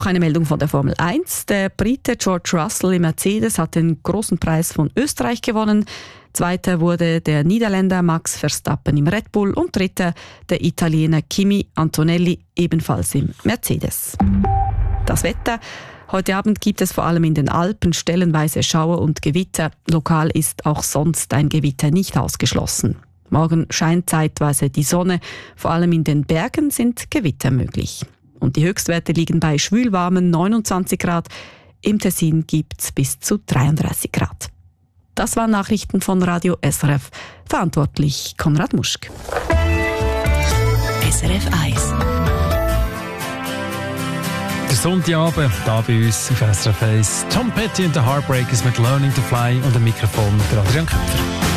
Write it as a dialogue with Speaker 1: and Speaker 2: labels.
Speaker 1: Eine Meldung von der Formel 1. Der Brite George Russell im Mercedes hat den großen Preis von Österreich gewonnen. Zweiter wurde der Niederländer Max Verstappen im Red Bull und dritter der Italiener Kimi Antonelli ebenfalls im Mercedes. Das Wetter. Heute Abend gibt es vor allem in den Alpen stellenweise Schauer und Gewitter. Lokal ist auch sonst ein Gewitter nicht ausgeschlossen. Morgen scheint zeitweise die Sonne. Vor allem in den Bergen sind Gewitter möglich. Und die Höchstwerte liegen bei schwülwarmen 29 Grad. Im Tessin gibt es bis zu 33 Grad. Das waren Nachrichten von Radio SRF. Verantwortlich Konrad Muschk.
Speaker 2: SRF 1.
Speaker 3: Der Sonntagabend, hier bei uns auf SRF 1. Tom Petty und the Heartbreakers mit Learning to Fly und dem Mikrofon der Adrian Köpfer.